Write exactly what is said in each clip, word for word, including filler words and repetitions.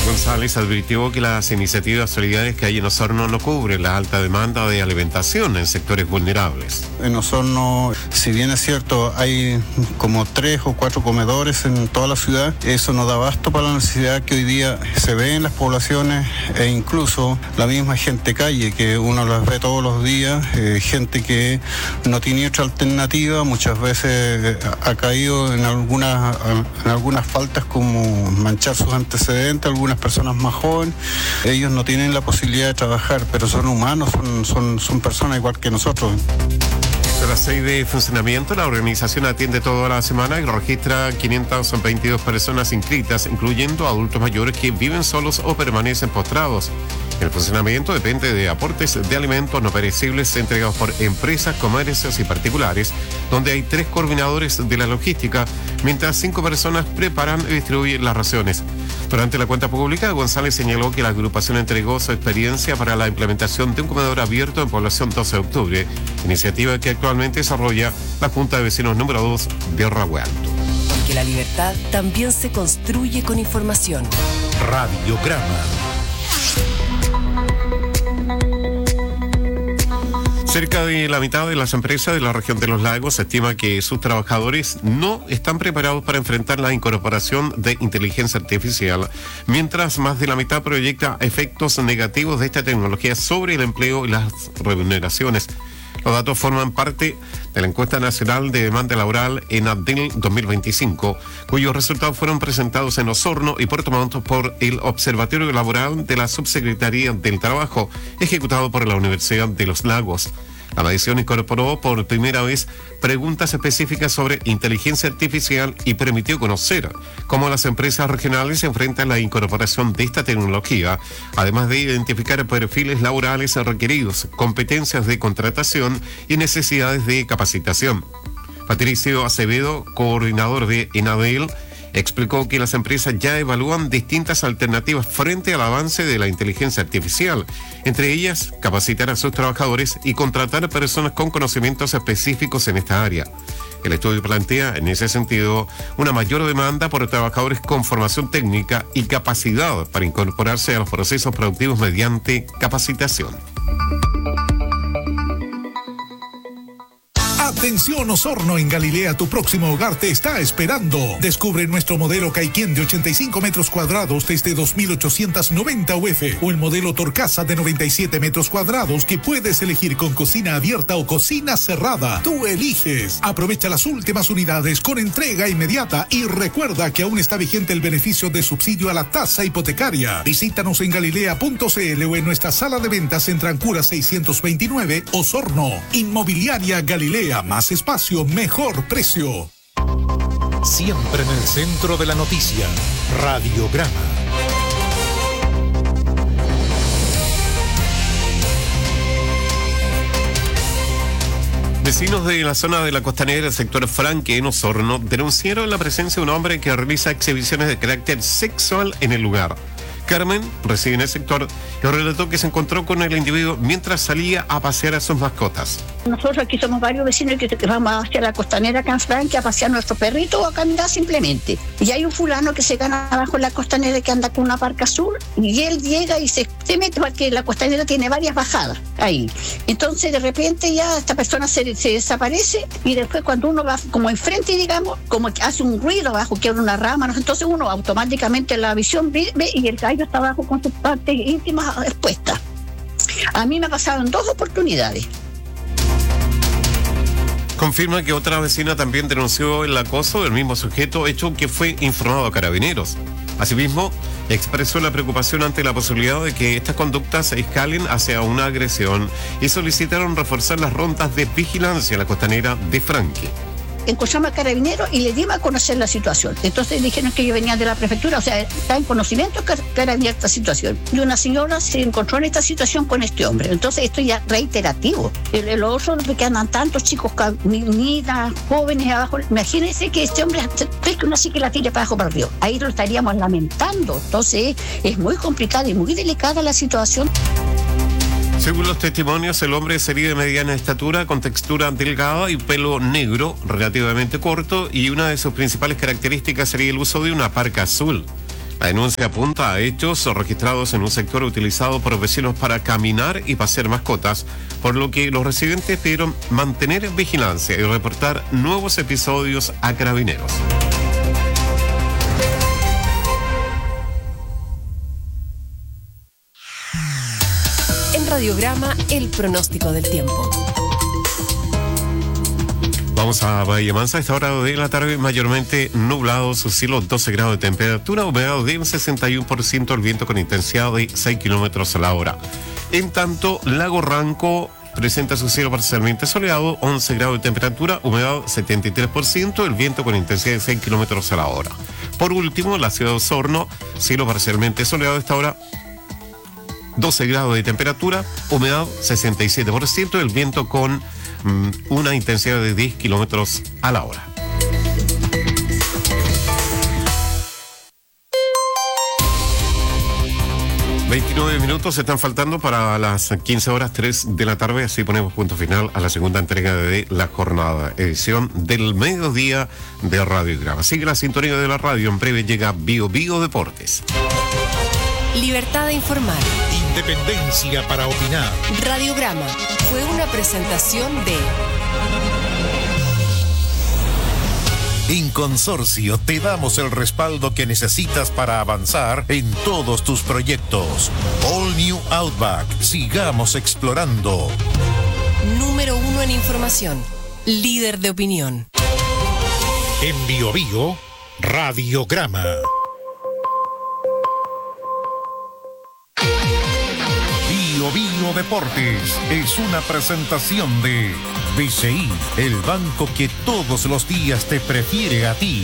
González advirtió que las iniciativas solidarias que hay en Osorno no cubren la alta demanda de alimentación en sectores vulnerables. En Osorno, si bien es cierto, hay como tres o cuatro comedores en toda la ciudad, eso no da abasto para la necesidad que hoy día se ve en las poblaciones e incluso la misma gente calle, que uno las ve todos los días, eh, gente que no tiene otra alternativa, muchas veces ha caído en algunas, en algunas faltas como manchar sus antecedentes, algunas personas más jóvenes, ellos no tienen la posibilidad de trabajar, pero son humanos, son, son, son personas igual que nosotros. A las seis de funcionamiento, la organización atiende toda la semana y registra quinientas veintidós personas inscritas, incluyendo adultos mayores que viven solos o permanecen postrados. El funcionamiento depende de aportes de alimentos no perecibles entregados por empresas, comercios y particulares, donde hay tres coordinadores de la logística, mientras cinco personas preparan y distribuyen las raciones. Durante la cuenta pública, González señaló que la agrupación entregó su experiencia para la implementación de un comedor abierto en población doce de octubre, iniciativa que actualmente desarrolla la Junta de Vecinos número dos de Rahue Alto. Porque la libertad también se construye con información. Radiograma. Cerca de la mitad de las empresas de la región de los lagos estima que sus trabajadores no están preparados para enfrentar la incorporación de inteligencia artificial, mientras más de la mitad proyecta efectos negativos de esta tecnología sobre el empleo y las remuneraciones. Los datos forman parte de la encuesta nacional de demanda laboral en abril dos mil veinticinco, cuyos resultados fueron presentados en Osorno y Puerto Montt por el Observatorio Laboral de la Subsecretaría del Trabajo, ejecutado por la Universidad de los Lagos. La medición incorporó por primera vez preguntas específicas sobre inteligencia artificial y permitió conocer cómo las empresas regionales se enfrentan a la incorporación de esta tecnología, además de identificar perfiles laborales requeridos, competencias de contratación y necesidades de capacitación. Patricio Acevedo, coordinador de ENADEL, explicó que las empresas ya evalúan distintas alternativas frente al avance de la inteligencia artificial, entre ellas capacitar a sus trabajadores y contratar personas con conocimientos específicos en esta área. El estudio plantea, en ese sentido, una mayor demanda por trabajadores con formación técnica y capacidad para incorporarse a los procesos productivos mediante capacitación. Atención Osorno, en Galilea tu próximo hogar te está esperando. Descubre nuestro modelo Caiquén de ochenta y cinco metros cuadrados desde dos mil ochocientos noventa U F o el modelo Torcasa de noventa y siete metros cuadrados que puedes elegir con cocina abierta o cocina cerrada. Tú eliges. Aprovecha las últimas unidades con entrega inmediata y recuerda que aún está vigente el beneficio de subsidio a la tasa hipotecaria. Visítanos en galilea punto c l o en nuestra sala de ventas en Trancura seiscientos veintinueve, Osorno. Inmobiliaria Galilea. Más espacio, mejor precio. Siempre en el centro de la noticia. Radiograma. Vecinos de la zona de la costanera del sector Franque, en Osorno, denunciaron la presencia de un hombre que realiza exhibiciones de carácter sexual en el lugar. Carmen reside en el sector y relató que se encontró con el individuo mientras salía a pasear a sus mascotas. Nosotros aquí somos varios vecinos que, que vamos hacia la costanera acá en Franque a pasear a nuestro perrito o a caminar simplemente. Y hay un fulano que se gana abajo en la costanera que anda con una parca azul y él llega y se, se mete porque la costanera tiene varias bajadas ahí. Entonces de repente ya esta persona se, se desaparece y después cuando uno va como enfrente, digamos, como que hace un ruido abajo, quiebra una rama, ¿no? Entonces uno automáticamente la visión ve, ve y el gallo está abajo con sus partes íntimas expuestas. A mí me ha pasado en dos oportunidades. Confirma que otra vecina también denunció el acoso del mismo sujeto, hecho que fue informado a Carabineros. Asimismo, expresó la preocupación ante la posibilidad de que estas conductas escalen hacia una agresión y solicitaron reforzar las rondas de vigilancia en la costanera de Franque. Encontramos a Carabineros y le dimos a conocer la situación. Entonces dijeron que yo venía de la prefectura, o sea, está en conocimiento que era esta situación. Y una señora se encontró en esta situación con este hombre. Entonces esto ya es reiterativo. El, el otro, que andan tantos chicos, niñas, jóvenes abajo. Imagínense que este hombre cree que una sí que la tire para abajo para arriba. Ahí lo estaríamos lamentando. Entonces es muy complicada y muy delicada la situación. Según los testimonios, el hombre sería de mediana estatura, con textura delgada y pelo negro, relativamente corto, y una de sus principales características sería el uso de una parca azul. La denuncia apunta a hechos registrados en un sector utilizado por vecinos para caminar y pasear mascotas, por lo que los residentes pidieron mantener vigilancia y reportar nuevos episodios a Carabineros. En Radiograma, el pronóstico del tiempo. Vamos a Bahía Mansa. A esta hora de la tarde mayormente nublado, su cielo doce grados de temperatura, humedad del sesenta y uno por ciento, el viento con intensidad de seis kilómetros a la hora. En tanto, Lago Ranco presenta su cielo parcialmente soleado, once grados de temperatura, humedad setenta y tres por ciento, el viento con intensidad de seis kilómetros a la hora. Por último, la ciudad de Osorno, cielo parcialmente soleado a esta hora, doce grados de temperatura, humedad sesenta y siete por ciento, el viento con mm, una intensidad de diez kilómetros a la hora. veintinueve minutos están faltando para las quince horas tres de la tarde, así ponemos punto final a la segunda entrega de la jornada, edición del mediodía de Radiograma. Sigue la sintonía de la radio, en breve llega Bio Bio Deportes. Libertad de informar. Independencia para opinar. Radiograma fue una presentación de... En Consorcio te damos el respaldo que necesitas para avanzar en todos tus proyectos. All New Outback. Sigamos explorando. Número uno en información. Líder de opinión. En Bio Bio, Radiograma. Bio Bio Deportes es una presentación de B C I, el banco que todos los días te prefiere a ti.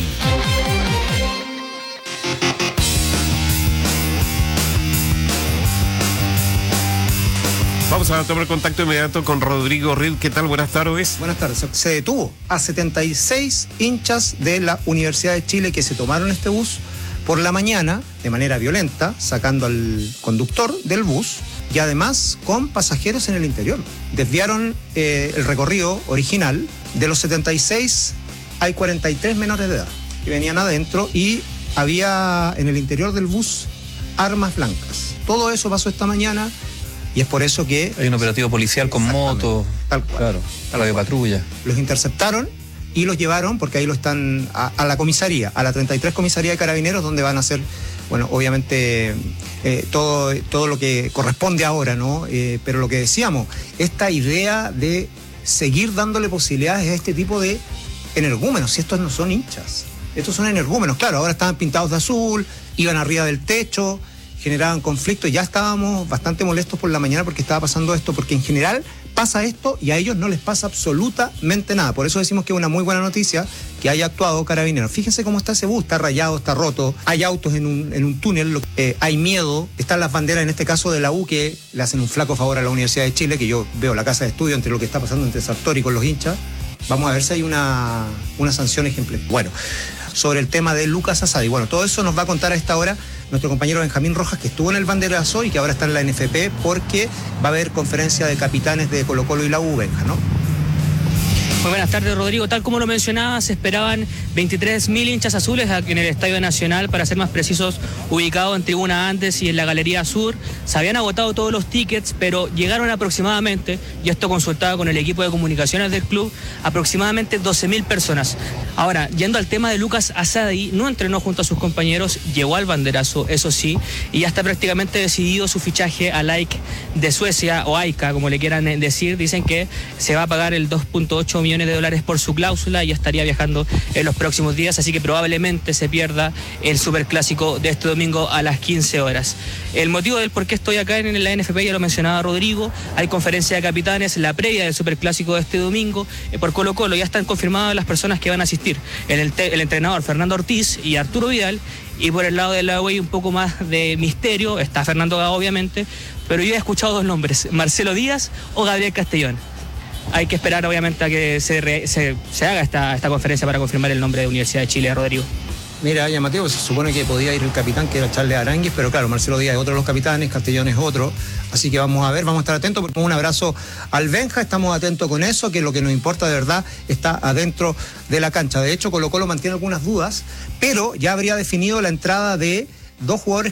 Vamos a tomar contacto inmediato con Rodrigo Reed. ¿Qué tal? Buenas tardes. Buenas tardes. Se detuvo a setenta y seis hinchas de la Universidad de Chile que se tomaron este bus por la mañana de manera violenta, sacando al conductor del bus y además con pasajeros en el interior. Desviaron eh, el recorrido original. De los setenta y seis hay cuarenta y tres menores de edad que venían adentro y había en el interior del bus armas blancas. Todo eso pasó esta mañana y es por eso que... Hay un operativo policial con moto, tal cual, claro, tal radio cual. patrulla. Los interceptaron y los llevaron, porque ahí lo están, a, a la comisaría, a la treinta y tres comisaría de Carabineros, donde van a hacer, bueno, obviamente eh, todo, todo lo que corresponde ahora, ¿no? Eh, pero lo que decíamos, esta idea de seguir dándole posibilidades a este tipo de energúmenos, si estos no son hinchas, estos son energúmenos, claro, ahora estaban pintados de azul, iban arriba del techo, generaban conflictos, ya estábamos bastante molestos por la mañana porque estaba pasando esto, porque en general pasa esto y a ellos no les pasa absolutamente nada. Por eso decimos que es una muy buena noticia que haya actuado Carabineros. Fíjense cómo está ese bus, está rayado, está roto, hay autos en un, en un túnel, eh, hay miedo, están las banderas en este caso de la U que le hacen un flaco favor a la Universidad de Chile, que yo veo la casa de estudio entre lo que está pasando entre Sartori con los hinchas. Vamos a ver si hay una, una sanción ejemplar. Bueno, sobre el tema de Lucas Asadi, bueno, todo eso nos va a contar a esta hora nuestro compañero Benjamín Rojas, que estuvo en el banderazo y que ahora está en la N F P, porque va a haber conferencia de capitanes de Colo Colo y la U, Benja, ¿no? Muy buenas tardes, Rodrigo. Tal como lo mencionaba, se esperaban veintitrés mil hinchas azules en el Estadio Nacional, para ser más precisos, ubicado en Tribuna Andes y en la Galería Sur. Se habían agotado todos los tickets, pero llegaron aproximadamente, y esto consultaba con el equipo de comunicaciones del club, aproximadamente doce mil personas. Ahora, yendo al tema de Lucas Asadi, no entrenó junto a sus compañeros, llegó al banderazo, eso sí, y ya está prácticamente decidido su fichaje al A E C de Suecia, o A I C A, como le quieran decir. Dicen que se va a pagar el dos punto ocho millones de dólares por su cláusula y ya estaría viajando en los próximos días, así que probablemente se pierda el superclásico de este domingo a las quince horas. El motivo del por qué estoy acá en la N F P ya lo mencionaba Rodrigo, hay conferencia de capitanes, la previa del superclásico de este domingo eh, por Colo Colo, ya están confirmadas las personas que van a asistir, el, el, el entrenador Fernando Ortiz y Arturo Vidal, y por el lado de la U E un poco más de misterio, está Fernando Gago obviamente, pero yo he escuchado dos nombres, Marcelo Díaz o Gabriel Castellón. Hay que esperar obviamente a que se, re, se, se haga esta, esta conferencia para confirmar el nombre de Universidad de Chile, Rodrigo. Mira, llamativo, se supone que podía ir el capitán, que era Charles Aránguiz, pero claro, Marcelo Díaz es otro de los capitanes, Castellón es otro, así que vamos a ver, vamos a estar atentos. Un abrazo al Benja, estamos atentos con eso, que lo que nos importa de verdad está adentro de la cancha. De hecho, Colo Colo mantiene algunas dudas, pero ya habría definido la entrada de dos jugadores